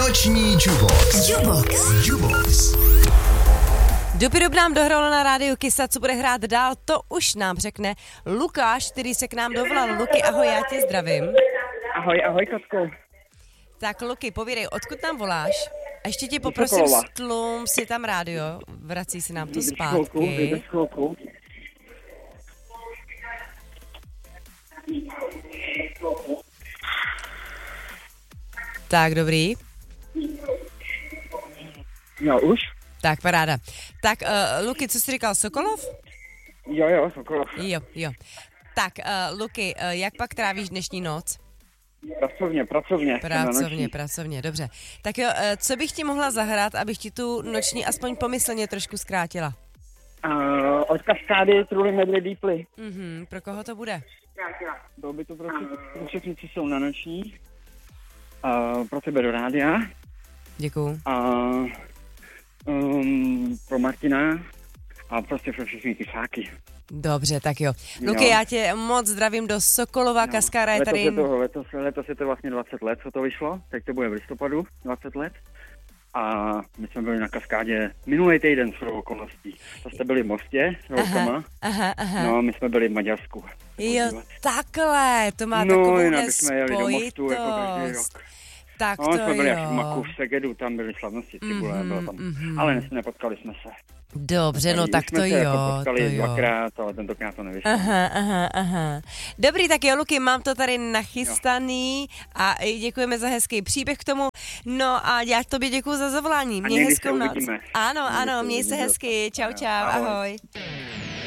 Noční Jubox. Jubox. Dupidub nám dohralo na rádiu Kiss a co bude hrát dál, to už nám řekne Lukáš, který se k nám dovolal. Luky, ahoj, já tě zdravím. Ahoj, Katko. Tak Luky, povídej, odkud nám voláš? A ještě tě poprosím, stlum si tam rádio, vrací si nám to zpátky. Tak, dobrý. No už? Tak, paráda. Tak, Luky, co jsi říkal, Sokolov? Jo, Sokolov. Jo. Tak, Luky, jak pak trávíš dnešní noc? Pracovně, dobře. Tak jo, co bych ti mohla zahrát, abych ti tu noční aspoň pomyslně trošku zkrátila? Od Kaskády Truly Medley Deeply. Pro koho to bude? Bylo by to pro všechny, co jsou na noční. Pro tebe do rádia. Děkuju. Pro Martina a prostě pro všechny kysáky. Dobře, tak jo. Luky, já tě moc zdravím do Sokolova, Kaskáda je tady. Letos je to vlastně 20 let, co to vyšlo, teď to bude v listopadu, 20 let. A my jsme byli na Kaskádě minulý týden s okolností. To jste byli v Mostě s holkama. Aha. No a my jsme byli v Maďarsku. Jo, takhle, to má takovou spojitost. Tak no, to jsme byli jo. až v Maku, v Segedu, tam byly slavnosti, Cibule, bylo tam. Ale nepotkali jsme se. Dobře, no tak to jo. My jsme se potkali dvakrát, ale tentokrát to nevyšlo. Aha. Dobrý, tak jo, Luky, mám to tady nachystaný a děkujeme za hezký příběh k tomu. No a já tobě děkuju za zavolání. Měj hezkou noc. Ano, měj se hezky. Čau, ahoj.